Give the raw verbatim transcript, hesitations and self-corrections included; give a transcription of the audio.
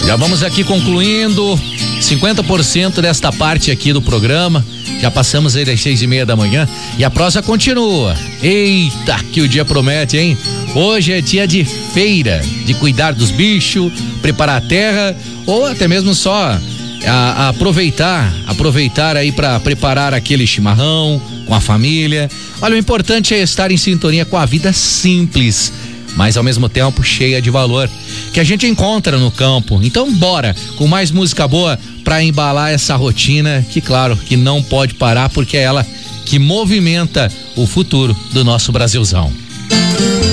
Já vamos aqui concluindo cinquenta por cento desta parte aqui do programa. Já passamos aí das seis e meia da manhã e a prosa continua. Eita, que o dia promete, hein? Hoje é dia de feira, de cuidar dos bichos, preparar a terra ou até mesmo só a, a aproveitar, aproveitar aí para preparar aquele chimarrão com a família. Olha, o importante é estar em sintonia com a vida simples, mas ao mesmo tempo cheia de valor, que a gente encontra no campo. Então bora, com mais música boa para embalar essa rotina, que claro, que não pode parar, porque é ela que movimenta o futuro do nosso Brasilzão.